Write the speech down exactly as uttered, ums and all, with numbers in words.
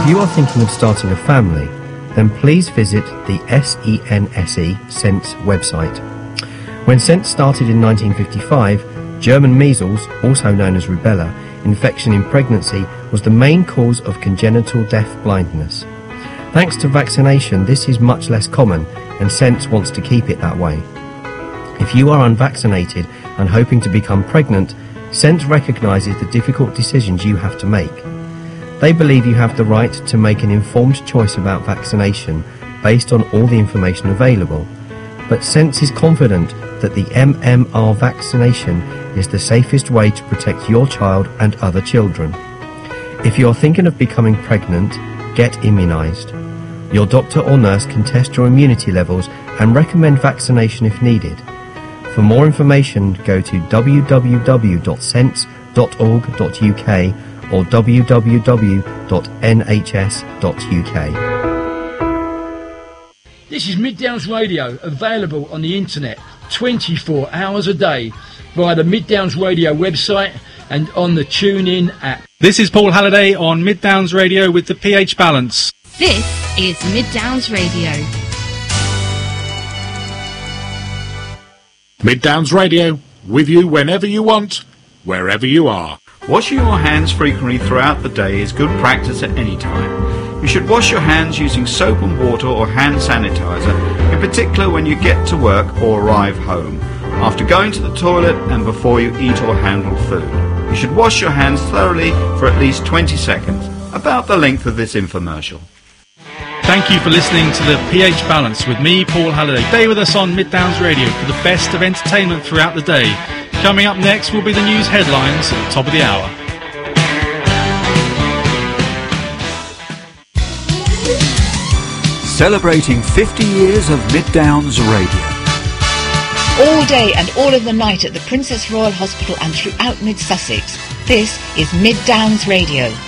you are thinking of starting a family, then please visit the S E N S E Sense website. When Sense started in nineteen fifty-five, German measles, also known as rubella, infection in pregnancy was the main cause of congenital deaf blindness. Thanks to vaccination, this is much less common, and Sense wants to keep it that way. If you are unvaccinated and hoping to become pregnant, Sense recognises the difficult decisions you have to make. They believe you have the right to make an informed choice about vaccination based on all the information available, but Sense is confident that the M M R vaccination is the safest way to protect your child and other children. If you are thinking of becoming pregnant, get immunised. Your doctor or nurse can test your immunity levels and recommend vaccination if needed. For more information, go to w w w dot sense dot org dot u k or w w w dot n h s dot u k. This is Mid Downs Radio, available on the internet twenty-four hours a day via the Mid Downs Radio website and on the TuneIn app. This is Paul Halliday on Mid Downs Radio with the pH Balance. This is Mid Downs Radio. Mid Downs Radio, with you whenever you want, wherever you are. Washing your hands frequently throughout the day is good practice at any time. You should wash your hands using soap and water or hand sanitizer, in particular when you get to work or arrive home, after going to the toilet and before you eat or handle food. You should wash your hands thoroughly for at least twenty seconds, about the length of this infomercial. Thank you for listening to the pH Balance with me, Paul Halliday. Stay with us on Mid Downs Radio for the best of entertainment throughout the day. Coming up next will be the news headlines at the top of the hour. Celebrating fifty years of Mid Downs Radio. All day and all of the night at the Princess Royal Hospital and throughout Mid Sussex. This is Mid Downs Radio.